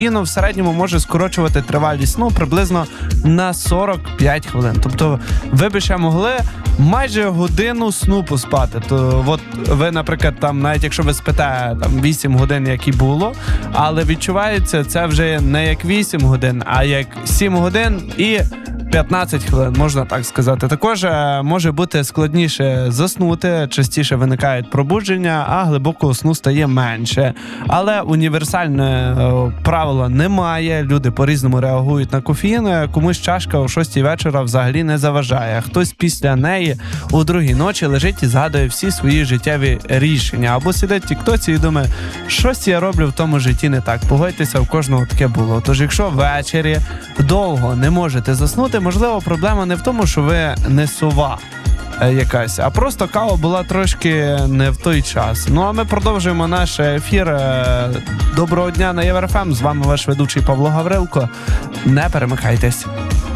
в середньому може скорочувати тривалість сну приблизно на 45 хвилин. Тобто ви б ще могли майже годину сну поспати. То от ви, наприклад, там, навіть якщо ви спите там 8 годин, як і було, але відчувається це вже не як 8 годин, а як 7 годин і 15 хвилин, можна так сказати. Також може бути складніше заснути, частіше виникають пробудження, а глибокого сну стає менше. Але універсальне правила немає, люди по-різному реагують на кофеїн, комусь чашка о 6 вечора взагалі не заважає. Хтось після неї у другій ночі лежить і згадує всі свої життєві рішення. Або сидить в тіктоці і думає, щось я роблю в тому житті не так. Погодьтеся, в кожного таке було. Тож якщо ввечері довго не можете заснути, можливо, проблема не в тому, що ви не сова якась, а просто кава була трошки не в той час. Ну, а ми продовжуємо наш ефір. Доброго дня на ЄвРФМ. З вами ваш ведучий Павло Гаврилко. Не перемикайтесь.